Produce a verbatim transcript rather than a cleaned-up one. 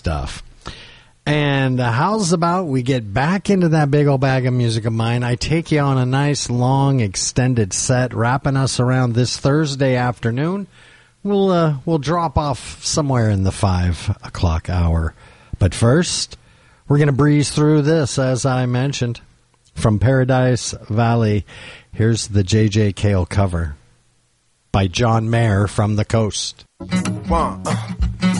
stuff. And uh, how's about we get back into that big old bag of music of mine? I take you on a nice, long, extended set, wrapping us around this Thursday afternoon. We'll uh, we'll drop off somewhere in the five o'clock hour. But first, we're going to breeze through this, as I mentioned. From Paradise Valley, here's the J J Cale cover by John Mayer from the Coast. One, uh.